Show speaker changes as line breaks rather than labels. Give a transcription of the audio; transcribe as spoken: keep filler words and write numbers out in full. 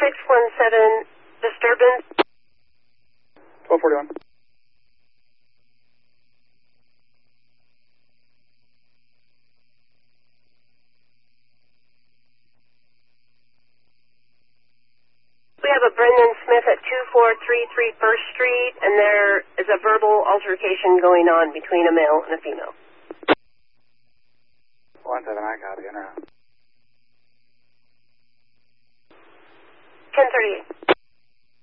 six one seven, disturbance.
twelve forty-one.
We have a Brendan Smith at two four three three First Street, and there is a verbal altercation going on between a male and a female.
one seven, I copy, in around.